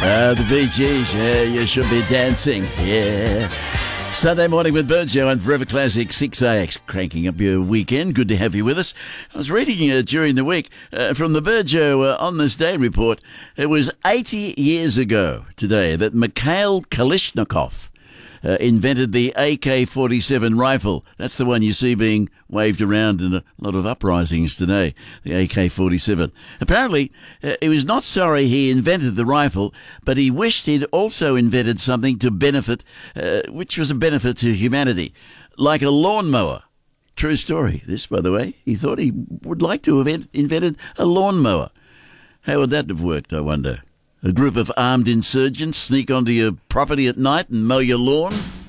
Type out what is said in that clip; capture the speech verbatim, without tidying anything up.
Uh, the Bee Gees, yeah, you should be dancing, yeah. Sunday morning with Burjo on Forever Classic six A X, cranking up your weekend. Good to have you with us. I was reading uh, during the week uh, from the Burjo uh, On This Day report. It was eighty years ago today that Mikhail Kalashnikov Uh, invented the A K forty-seven rifle. That's the one you see being waved around in a lot of uprisings today, the A K forty-seven. Apparently, uh, he was not sorry he invented the rifle, but he wished he'd also invented something to benefit, uh, which was a benefit to humanity, like a lawnmower. True story, this, by the way. He thought he would like to have in- invented a lawnmower. How would that have worked, I wonder? A group of armed insurgents sneak onto your property at night and mow your lawn?